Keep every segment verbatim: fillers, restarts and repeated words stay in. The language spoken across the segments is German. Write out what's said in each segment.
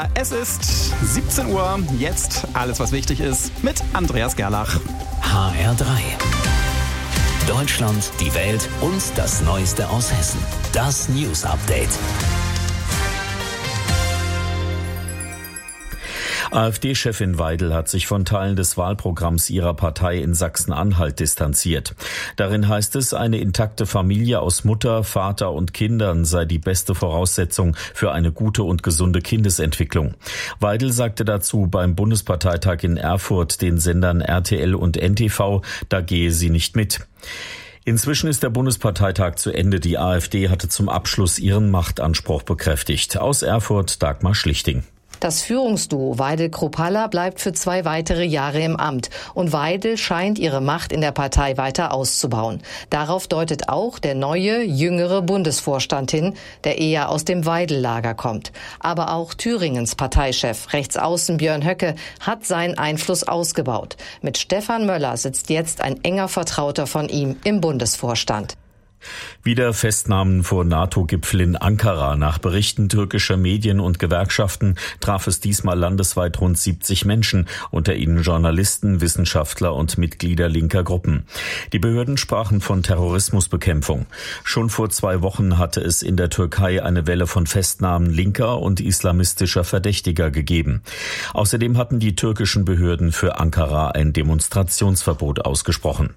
Es ist siebzehn Uhr, jetzt alles, was wichtig ist, mit Andreas Gerlach. H R drei. Deutschland, die Welt und das Neueste aus Hessen. Das News Update. AfD-Chefin Weidel hat sich von Teilen des Wahlprogramms ihrer Partei in Sachsen-Anhalt distanziert. Darin heißt es, eine intakte Familie aus Mutter, Vater und Kindern sei die beste Voraussetzung für eine gute und gesunde Kindesentwicklung. Weidel sagte dazu beim Bundesparteitag in Erfurt den Sendern R T L und N T V, da gehe sie nicht mit. Inzwischen ist der Bundesparteitag zu Ende. Die AfD hatte zum Abschluss ihren Machtanspruch bekräftigt. Aus Erfurt Dagmar Schlichting. Das Führungsduo Weidel-Kruppalla bleibt für zwei weitere Jahre im Amt. Und Weidel scheint ihre Macht in der Partei weiter auszubauen. Darauf deutet auch der neue, jüngere Bundesvorstand hin, der eher aus dem Weidel-Lager kommt. Aber auch Thüringens Parteichef, Rechtsaußen Björn Höcke, hat seinen Einfluss ausgebaut. Mit Stefan Möller sitzt jetzt ein enger Vertrauter von ihm im Bundesvorstand. Wieder Festnahmen vor NATO-Gipfel in Ankara. Nach Berichten türkischer Medien und Gewerkschaften traf es diesmal landesweit rund siebzig Menschen, unter ihnen Journalisten, Wissenschaftler und Mitglieder linker Gruppen. Die Behörden sprachen von Terrorismusbekämpfung. Schon vor zwei Wochen hatte es in der Türkei eine Welle von Festnahmen linker und islamistischer Verdächtiger gegeben. Außerdem hatten die türkischen Behörden für Ankara ein Demonstrationsverbot ausgesprochen.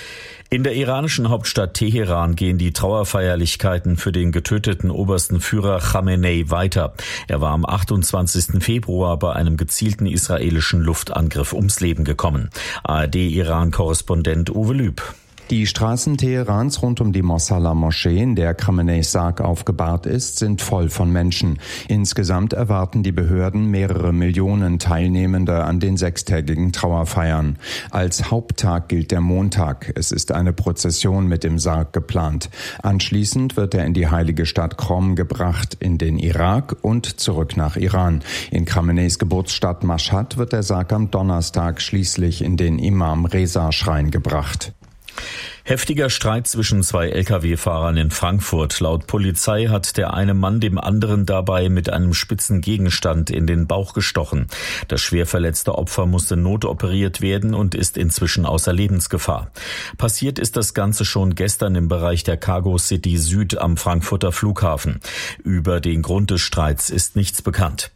In der iranischen Hauptstadt Teheran gehen die Trauerfeierlichkeiten für den getöteten obersten Führer Khamenei weiter. Er war am achtundzwanzigsten Februar bei einem gezielten israelischen Luftangriff ums Leben gekommen. A R D-Iran-Korrespondent Uwe Lüb. Die Straßen Teherans rund um die Mosalla-Moschee, in der Khameneis Sarg aufgebahrt ist, sind voll von Menschen. Insgesamt erwarten die Behörden mehrere Millionen Teilnehmende an den sechstägigen Trauerfeiern. Als Haupttag gilt der Montag. Es ist eine Prozession mit dem Sarg geplant. Anschließend wird er in die heilige Stadt Qom gebracht, in den Irak und zurück nach Iran. In Khameneis Geburtsstadt Mashhad wird der Sarg am Donnerstag schließlich in den Imam-Reza-Schrein gebracht. Heftiger Streit zwischen zwei L K W-Fahrern in Frankfurt. Laut Polizei hat der eine Mann dem anderen dabei mit einem spitzen Gegenstand in den Bauch gestochen. Das schwer verletzte Opfer musste notoperiert werden und ist inzwischen außer Lebensgefahr. Passiert ist das Ganze schon gestern im Bereich der Cargo City Süd am Frankfurter Flughafen. Über den Grund des Streits ist nichts bekannt.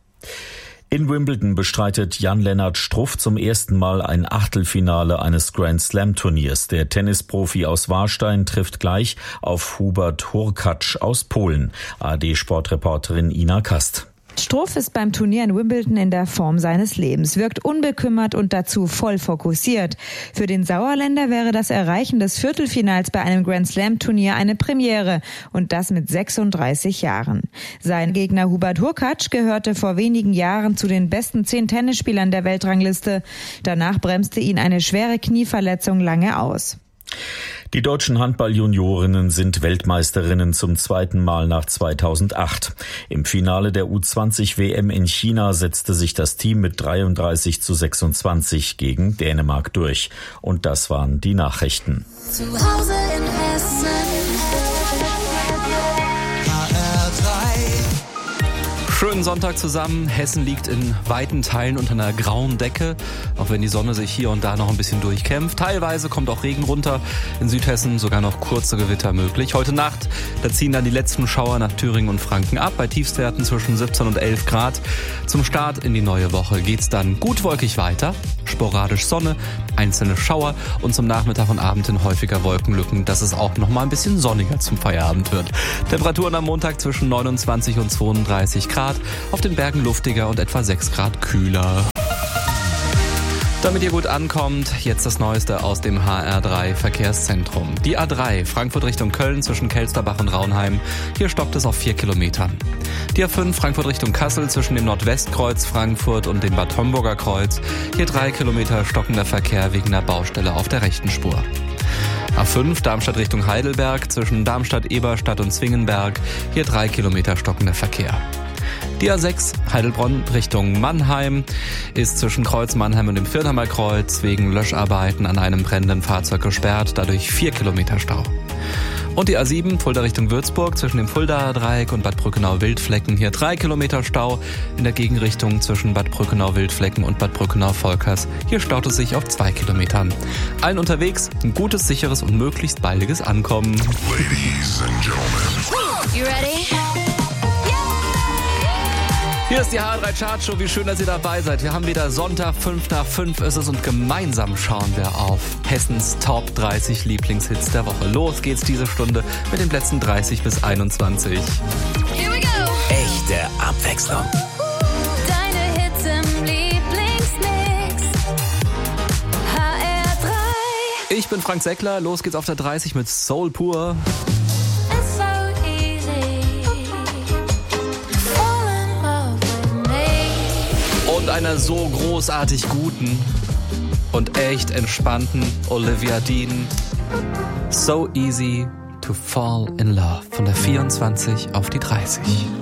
In Wimbledon bestreitet Jan-Lennart Struff zum ersten Mal ein Achtelfinale eines Grand-Slam-Turniers. Der Tennisprofi aus Warstein trifft gleich auf Hubert Hurkacz aus Polen. A R D-Sportreporterin Ina Kast. Struff ist beim Turnier in Wimbledon in der Form seines Lebens, wirkt unbekümmert und dazu voll fokussiert. Für den Sauerländer wäre das Erreichen des Viertelfinals bei einem Grand-Slam-Turnier eine Premiere und das mit sechsunddreißig Jahren. Sein Gegner Hubert Hurkacz gehörte vor wenigen Jahren zu den besten zehn Tennisspielern der Weltrangliste. Danach bremste ihn eine schwere Knieverletzung lange aus. Die deutschen Handball-Juniorinnen sind Weltmeisterinnen zum zweiten Mal nach zweitausendacht. Im Finale der U zwanzig W M in China setzte sich das Team mit dreiunddreißig zu sechsundzwanzig gegen Dänemark durch. Und das waren die Nachrichten. Zu Hause in Hessen. H R drei. Schönen Sonntag zusammen. Hessen liegt in weiten Teilen unter einer grauen Decke, auch wenn die Sonne sich hier und da noch ein bisschen durchkämpft. Teilweise kommt auch Regen runter. In Südhessen sogar noch kurze Gewitter möglich. Heute Nacht, da ziehen dann die letzten Schauer nach Thüringen und Franken ab, bei Tiefstwerten zwischen siebzehn und elf Grad. Zum Start in die neue Woche geht's dann gut wolkig weiter. Sporadisch Sonne, einzelne Schauer und zum Nachmittag und Abend hin häufiger Wolkenlücken, dass es auch noch mal ein bisschen sonniger zum Feierabend wird. Temperaturen am Montag zwischen neunundzwanzig und zweiunddreißig Grad, auf den Bergen luftiger und etwa sechs Grad kühler. Damit ihr gut ankommt, jetzt das Neueste aus dem H R drei Verkehrszentrum. Die A drei, Frankfurt Richtung Köln zwischen Kelsterbach und Raunheim. Hier stoppt es auf vier Kilometern. Die A fünf, Frankfurt Richtung Kassel zwischen dem Nordwestkreuz Frankfurt und dem Bad Homburger Kreuz. Hier drei Kilometer stockender Verkehr wegen der Baustelle auf der rechten Spur. A fünf, Darmstadt Richtung Heidelberg zwischen Darmstadt, Eberstadt und Zwingenberg. Hier drei Kilometer stockender Verkehr. Die A sechs, Heidelbronn Richtung Mannheim, ist zwischen Kreuz Mannheim und dem Firnheimer Kreuz wegen Löscharbeiten an einem brennenden Fahrzeug gesperrt, dadurch vier Kilometer Stau. Und die A sieben, Fulda Richtung Würzburg, zwischen dem Fuldaer Dreieck und Bad Brückenau-Wildflecken. Hier drei Kilometer Stau in der Gegenrichtung zwischen Bad Brückenau-Wildflecken und Bad Brückenau-Volkers. Hier staut es sich auf zwei Kilometern. Allen unterwegs ein gutes, sicheres und möglichst baldiges Ankommen. Ladies and gentlemen. You ready? Hier ist die H drei Chartshow. Wie schön, dass ihr dabei seid. Wir haben wieder Sonntag, fünf nach fünf ist es und gemeinsam schauen wir auf Hessens Top dreißig Lieblingshits der Woche. Los geht's diese Stunde mit den Plätzen dreißig bis einundzwanzig. Here we go. Echte Abwechslung. Deine Hits im Lieblingsmix. H R drei. Ich bin Frank Seckler. Los geht's auf der dreißig mit Soul Pur. It's so easy. Fall in love with me. Und einer so großartig guten und echt entspannten Olivia Dean. So easy to fall in love. Von der vierundzwanzig auf die dreißig.